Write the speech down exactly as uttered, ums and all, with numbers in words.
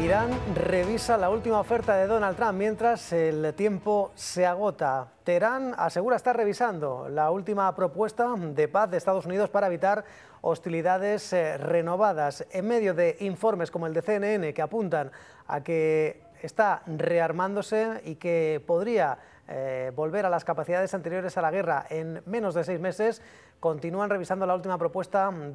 Irán revisa la última oferta de Donald Trump mientras el tiempo se agota. Teherán asegura estar revisando la última propuesta de paz de Estados Unidos para evitar hostilidades eh, renovadas. En medio de informes como el de C N N que apuntan a que está rearmándose y que podría eh, volver a las capacidades anteriores a la guerra en menos de seis meses, continúan revisando la última propuesta